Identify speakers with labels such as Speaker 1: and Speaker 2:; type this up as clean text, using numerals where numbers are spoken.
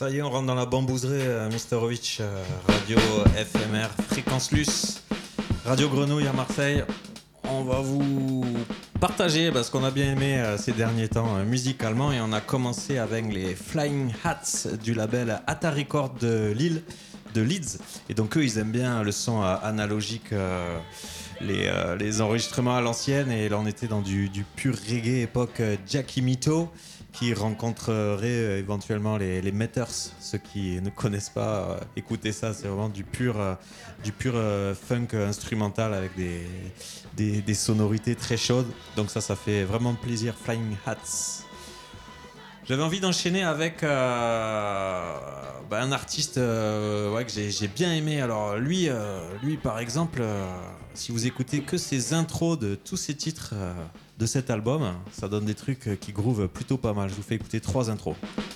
Speaker 1: Ça y est, on rentre dans la bambouserie, Misterovic, radio FMR, Fréquence Luce, Radio Grenouille à Marseille. On va vous partager ce qu'on a bien aimé ces derniers temps musicalement, et on a commencé avec les Flying Hats du label Atari Records de Leeds. Et donc eux, ils aiment bien le son analogique, les enregistrements à l'ancienne, et là on était dans du pur reggae époque Jackie Mito, qui rencontrerait éventuellement les Meters. Ceux qui ne connaissent pas, écoutez ça, c'est vraiment du pur funk instrumental avec des sonorités très chaudes. Donc ça fait vraiment plaisir. Flying Hats. J'avais envie d'enchaîner avec un artiste que j'ai bien aimé. Alors lui par exemple, si vous écoutez que ses intros de tous ses titres de cet album, ça donne des trucs qui groovent plutôt pas mal. Je vous fais écouter 3 intros.